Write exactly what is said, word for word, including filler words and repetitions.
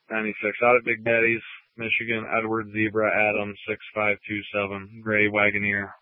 ninety-six. Out at Big Daddy's, Michigan, Edward Zebra Adam six five two seven. Gray Wagoneer.